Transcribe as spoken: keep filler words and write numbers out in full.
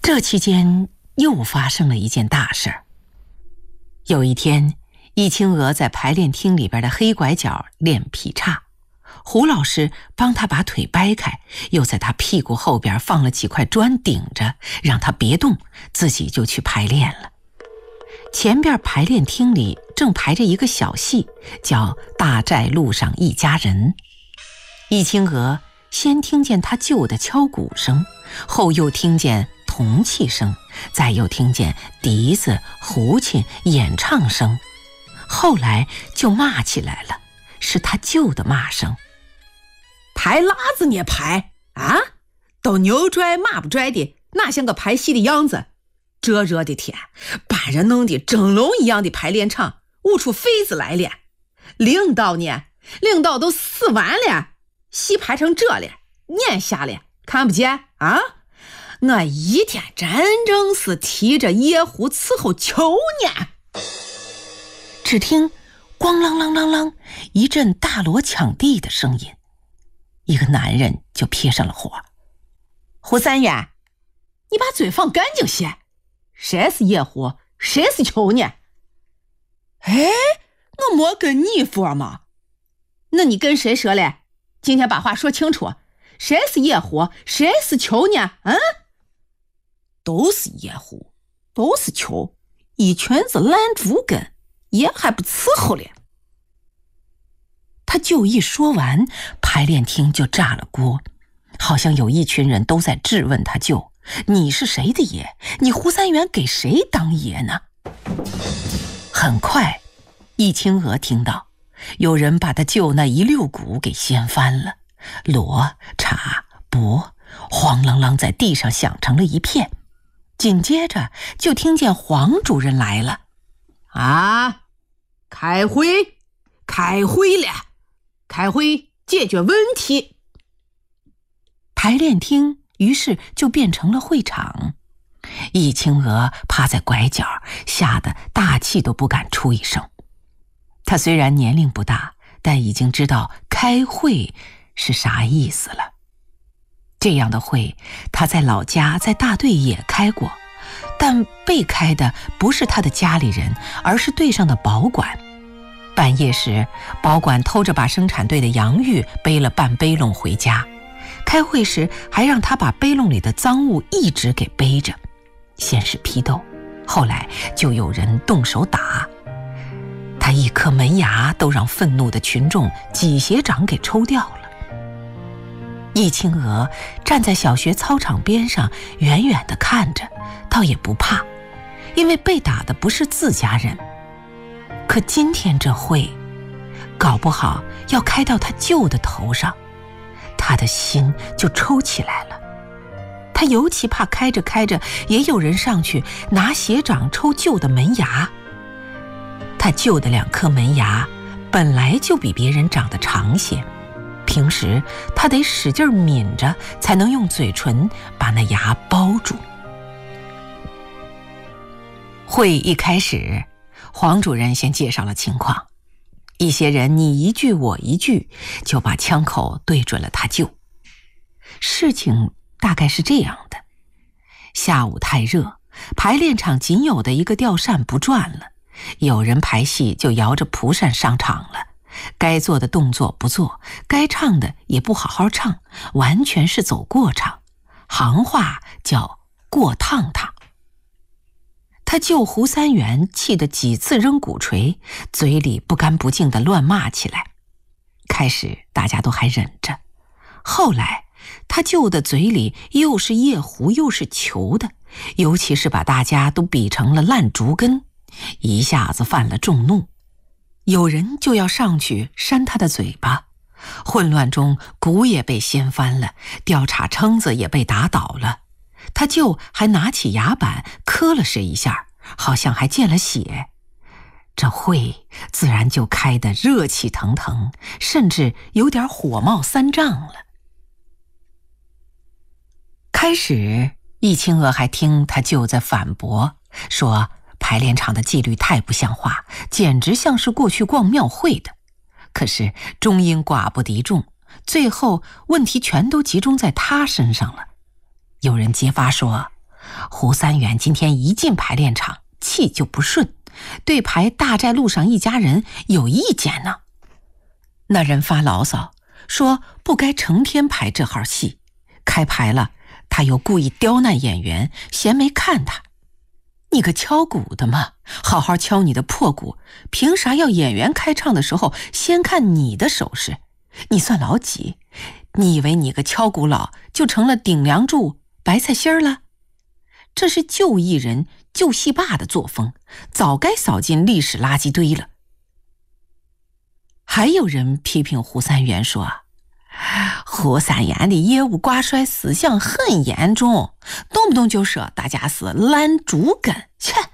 这期间又发生了一件大事儿。有一天，易清娥在排练厅里边的黑拐角练劈叉，胡老师帮他把腿掰开，又在他屁股后边放了几块砖顶着，让他别动，自己就去排练了。前边排练厅里正排着一个小戏，叫《大寨路上一家人》。易清娥先听见他舅的敲鼓声，后又听见铜器声，再又听见笛子、胡琴演唱声，后来就骂起来了，是他舅的骂声。 排拉子你也排啊？都牛拽马不拽的，哪像个排戏的样子？这热的天，把人弄得蒸笼一样的排练场，捂出痱子来了。领导呢？领导都死完了，戏排成这了，撵下了，看不见啊？我一天真正是提着夜壶伺候秋年。 只听咣啷啷啷啷一阵大锣抢地的声音，一个男人就撇上了火。 胡三元，你把嘴放干净些，谁是夜壶，谁是秋年？哎，我没跟你说吗？那你跟谁说嘞？今天把话说清楚，谁是夜壶，谁是秋年？嗯，都是夜壶，都是秋，一群子烂竹根，也还不伺候了。 他就一说完，排练厅就炸了锅，好像有一群人都在质问他舅：你是谁的爷？你胡三元给谁当爷呢？很快，易清娥听到有人把他舅那一溜鼓给掀翻了，锣、镲、钹晃啷啷在地上响成了一片。紧接着就听见黄主任来了。 啊，开会，开会了，开会解决问题。 排练厅于是就变成了会场。易清娥趴在拐角，吓得大气都不敢出一声。他虽然年龄不大，但已经知道开会是啥意思了。这样的会他在老家在大队也开过，但被开的不是他的家里人，而是队上的保管。半夜时，保管偷着把生产队的洋芋背了半背篓回家，开会时还让他把背篓里的脏物一直给背着。先是批斗，后来就有人动手打他，一颗门牙都让愤怒的群众几鞋掌给抽掉了。易清娥站在小学操场边上，远远地看着，倒也不怕，因为被打的不是自家人。可今天这会，搞不好要开到他舅的头上，他的心就抽起来了。他尤其怕开着开着，也有人上去拿鞋掌抽舅的门牙。他舅的两颗门牙本来就比别人长得长些，平时他得使劲抿着，才能用嘴唇把那牙包住。会一开始，黄主任先介绍了情况，一些人你一句我一句，就把枪口对准了他舅。事情大概是这样的：下午太热，排练场仅有的一个吊扇不转了，有人排戏就摇着蒲扇上场了，该做的动作不做，该唱的也不好好唱，完全是走过场，行话叫过趟趟。他舅胡三元气得几次扔鼓槌，嘴里不干不净地乱骂起来。开始大家都还忍着，后来他舅的嘴里又是夜壶又是球的，尤其是把大家都比成了烂竹根，一下子犯了众怒。有人就要上去扇他的嘴巴，混乱中鼓也被掀翻了，吊叉撑子也被打倒了。他舅还拿起牙板磕了谁一下，好像还见了血。这会自然就开得热气腾腾，甚至有点火冒三丈了。开始易清娥还听他舅在反驳，说排练场的纪律太不像话，简直像是过去逛庙会的。可是终因寡不敌众，最后问题全都集中在他身上了。有人揭发说， 胡三元今天一进排练场，气就不顺，对排大寨路上一家人有意见呢。那人发牢骚说不该成天排这号戏，开排了他又故意刁难演员，嫌没看他。你个敲鼓的嘛，好好敲你的破鼓，凭啥要演员开唱的时候先看你的手势？你算老几？你以为你个敲鼓佬就成了顶梁柱白菜心儿了？这是旧艺人旧戏霸的作风，早该扫进历史垃圾堆了。还有人批评胡三元说，胡三元的业务挂帅思想很严重，动不动就说大家是烂竹根，切，